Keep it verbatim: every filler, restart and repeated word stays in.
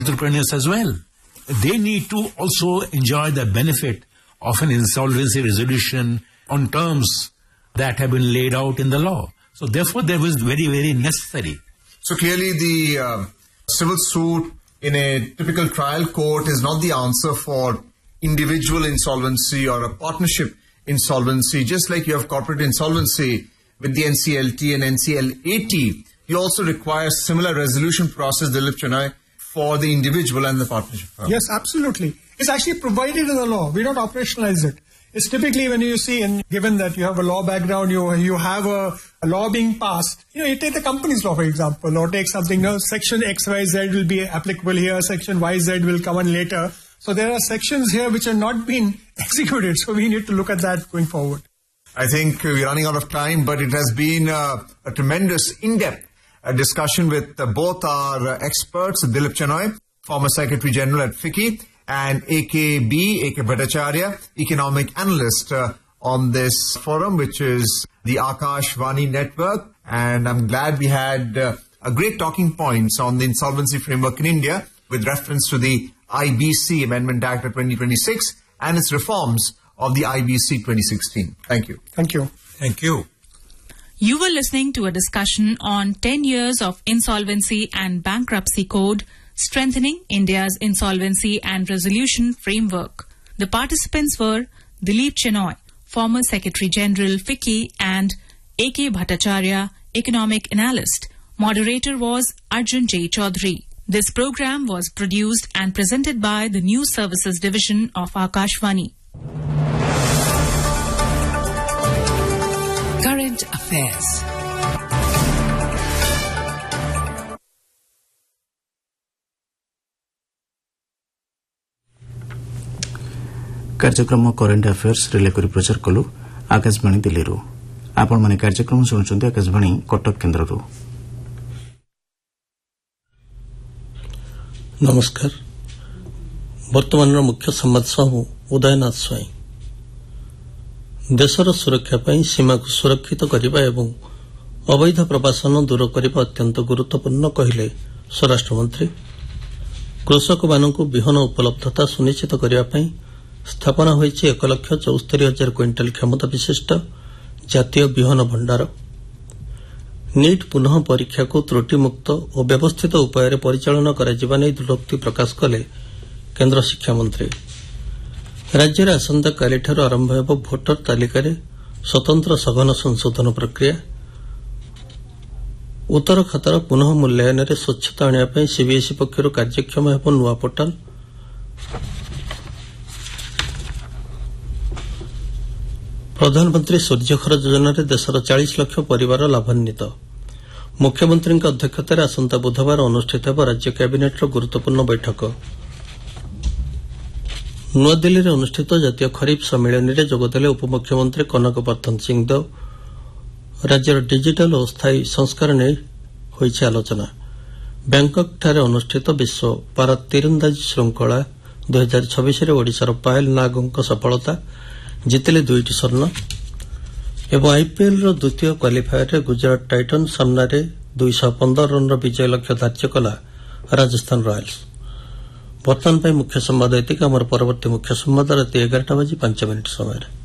entrepreneurs as well. They need to also enjoy the benefit of an insolvency resolution on terms that have been laid out in the law. So therefore, that was very, very necessary. So clearly the uh, civil suit in a typical trial court is not the answer for individual insolvency or a partnership insolvency. Just like you have corporate insolvency with the N C L T and N C L A T, you also require similar resolution process, Dilip Chenoy, for the individual and the partnership firm. Yes, absolutely. It's actually provided in the law. We don't operationalize it. It's typically when you see, and given that you have a law background, you you have a, a law being passed, you know, you take the company's law, for example, or take something, no, section X Y Z will be applicable here, section Y Z will come on later. So there are sections here which are not being executed, so we need to look at that going forward. I think we're running out of time, but it has been uh, a tremendous in-depth uh, discussion with uh, both our uh, experts, Dilip Chenoy, former Secretary General at F I C C I, and A K B, A K Bhattacharya, economic analyst uh, on this forum, which is the Akash Vani Network. And I'm glad we had uh, a great talking points on the insolvency framework in India with reference to the I B C Amendment Act of twenty twenty-six and its reforms of the I B C twenty sixteen. Thank you. Thank you. Thank you. You were listening to a discussion on ten years of Insolvency and Bankruptcy Code, strengthening India's insolvency and resolution framework. The participants were Dilip Chenoy, former Secretary General F I C C I, and A K Bhattacharya, economic analyst. Moderator was Arjun J. Chaudhary. This program was produced and presented by the News Services Division of Akashvani. Current Affairs. कार्यक्रम current affairs relay करी प्रचार कलु आकाशवाणी दिल्ली रु आपण माने कार्यक्रम सुनुचंती आकाशवाणी कटक केन्द्र रु। नमस्कार। वर्तमान मुख्य संवाद सह उदयनाथ स्वाई। देशर सुरक्षा पई सीमा को सुरक्षित करबा एवं अवैध प्रवासन दूर करबा अत्यंत गुरुत्वपूर्ण कहिले स्वराष्ट्र मंत्री। कृषक मानकु बिहन उपलब्धता सुनिश्चित करबा पई स्थापना होईछि एक लक्ष चौस्तरी हजार क्विंटाल क्षमता विशिष्ट जातीय बिहन भंडार। नीट पुनः परीक्षा को त्रुटिमुक्त और व्यवस्थित उपाय परिचालन कराଯିबा नै दृढ़ोक्ति प्रकाश कले केन्द्र शिक्षा मंत्री। राज्य में आसंताकालिठारु आरंभ हेब भोटर तालिकार स्वतंत्र सघन संशोधन प्रक्रिया। उत्तर खातार पुनः मूल्यांकन में स्वच्छता आने सीबीएसई पक्षर कार्यक्षम हेब नुआ पोर्टाल। प्रधानमंत्री सूर्यघर योजना देशर चालीस लक्ष परिवार लाभान्वित। मुख्यमंत्री अध्यक्षतार आसंता बुधवार अनुष्ठित हेब राज्य कैबिनेटर गुरुत्वपूर्ण बैठक। नुआदिल्ली में अनुष्ठित जातीय खरीफ सम्मेलन में जोगदेले उपमुख्यमंत्री कनक वर्धन सिंहदेव। राज्यर डिजिटल और स्थायी संस्कार ने होईछि आलोचना। बैंकक ठारे अनुष्ठित विश्व पारा तीरंदाजी श्रृंखला दो हजार छब्बीस ओडिशार पायल नागंक सफलता जितिले दुईटी स्वर्ण। एवं आईपीएल द्वितीय क्वालिफायर गुजरात टाइटन सामना दुई सौ पंदर रन विजय लक्ष्य धार्य कला राजस्थान रॉयल्स। वर्तमान मुख्य संवाद एतिक आमर परवर्ती मुख्य संवाद राति एगारटा बाजी पांच मिनिट समय।